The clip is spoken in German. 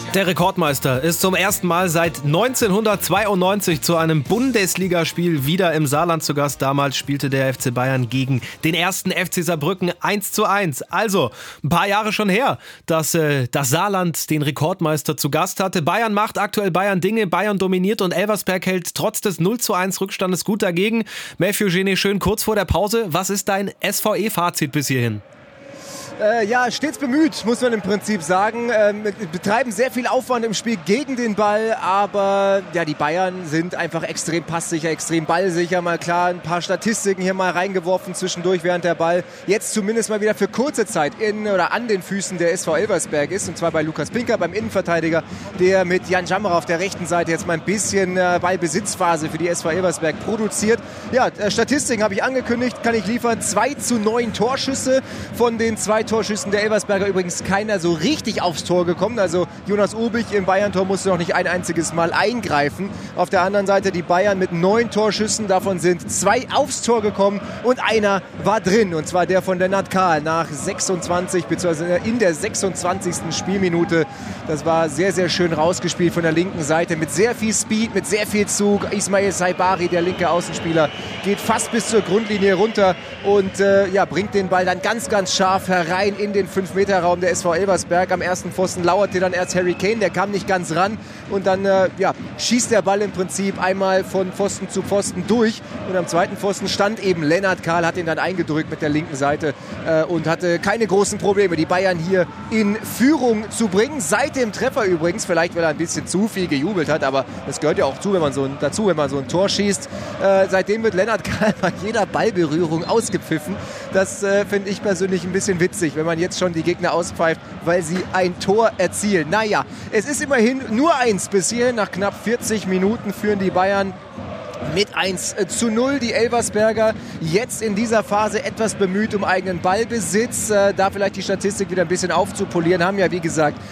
Der Rekordmeister ist zum ersten Mal seit 1992 zu einem Bundesligaspiel wieder im Saarland zu Gast. Damals spielte der FC Bayern gegen den ersten FC Saarbrücken 1:1. Also ein paar Jahre schon her, dass das Saarland den Rekordmeister zu Gast hatte. Bayern macht aktuell Bayern Dinge, Bayern dominiert und Elversberg hält trotz des 0:1 Rückstandes gut dagegen. Mathieu Genet, schön kurz vor der Pause. Was ist dein SVE-Fazit bis hierhin? Ja, stets bemüht, muss man im Prinzip sagen. Betreiben sehr viel Aufwand im Spiel gegen den Ball, aber ja, die Bayern sind einfach extrem passsicher, extrem ballsicher. Mal klar, ein paar Statistiken hier mal reingeworfen zwischendurch, während der Ball jetzt zumindest mal wieder für kurze Zeit in oder an den Füßen der SV Elversberg ist. Und zwar bei Lukas Pinker, beim Innenverteidiger, der mit Jan Jammer auf der rechten Seite jetzt mal ein bisschen Ballbesitzphase für die SV Elversberg produziert. Ja, Statistiken habe ich angekündigt, kann ich liefern. 2:9 Torschüsse. Von den 2 Torschüssen der Elversberger übrigens keiner so richtig aufs Tor gekommen. Also Jonas Obich im Bayern-Tor musste noch nicht ein einziges Mal eingreifen. Auf der anderen Seite die Bayern mit 9 Torschüssen. Davon sind 2 aufs Tor gekommen und einer war drin. Und zwar der von Lennart Kahl nach 26 bzw. in der 26. Spielminute. Das war sehr, sehr schön rausgespielt von der linken Seite mit sehr viel Speed, mit sehr viel Zug. Ismail Saibari, der linke Außenspieler, geht fast bis zur Grundlinie runter und bringt den Ball dann ganz, ganz scharf herein in den 5-Meter-Raum der SV Elversberg. Am ersten Pfosten lauerte dann erst Harry Kane, der kam nicht ganz ran und dann schießt der Ball im Prinzip einmal von Pfosten zu Pfosten durch und am zweiten Pfosten stand eben Lennart Kahl, hat ihn dann eingedrückt mit der linken Seite und hatte keine großen Probleme, die Bayern hier in Führung zu bringen. Seit dem Treffer übrigens, vielleicht weil er ein bisschen zu viel gejubelt hat, aber das gehört ja auch wenn man so ein Tor schießt. Seitdem wird Lennart Kahl bei jeder Ballberührung ausgepfiffen. Das finde ich persönlich ein bisschen witzig, wenn man jetzt schon die Gegner auspfeift, weil sie ein Tor erzielen. Naja, es ist immerhin nur 1 bis hierhin. Nach knapp 40 Minuten führen die Bayern mit 1:0. Die Elversberger jetzt in dieser Phase etwas bemüht um eigenen Ballbesitz. Da vielleicht die Statistik wieder ein bisschen aufzupolieren. Haben ja, wie gesagt,